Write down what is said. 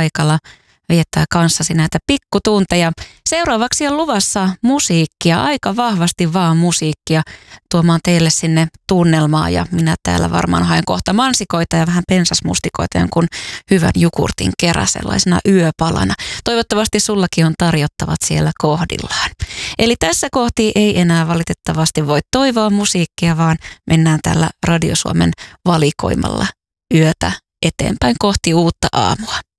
paikalla viettää kanssasi näitä pikkutunteja. Seuraavaksi on luvassa musiikkia, aika vahvasti vaan musiikkia tuomaan teille sinne tunnelmaa ja minä täällä varmaan haen kohta mansikoita ja vähän pensasmustikoita jonkun hyvän jukurtin kerran sellaisena yöpalana. Toivottavasti sullakin on tarjottavat siellä kohdillaan. Eli tässä kohti ei enää valitettavasti voi toivoa musiikkia, vaan mennään tällä Radio Suomen valikoimalla yötä eteenpäin kohti uutta aamua.